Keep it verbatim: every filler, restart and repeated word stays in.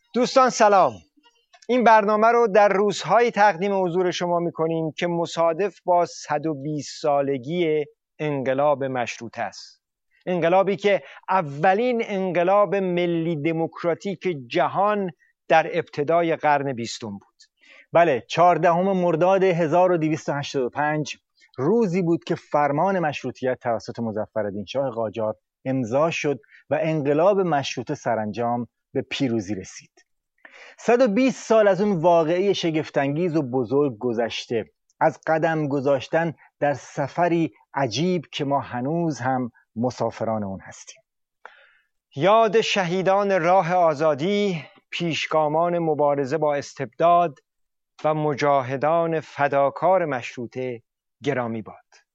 دوستان سلام. این برنامه رو در روزهایی تقدیم حضور شما می‌کنیم که مصادف با صد و بیست سالگی انقلاب مشروطه است. انقلابی که اولین انقلاب ملی دموکراتیک جهان در ابتدای قرن بیستم بود. بله، چهاردهم مرداد هزار و دویست و هشتاد و پنج روزی بود که فرمان مشروطیت توسط مظفرالدین شاه قاجار امضا شد و انقلاب مشروطه سرانجام به پیروزی رسید. صد و بیست سال از اون واقعه شگفت‌انگیز و بزرگ گذشته، از قدم گذاشتن در سفری عجیب که ما هنوز هم مسافران اون هستیم. یاد شهیدان راه آزادی، پیشگامان مبارزه با استبداد و مجاهدان فداکار مشروطه گرامی باد.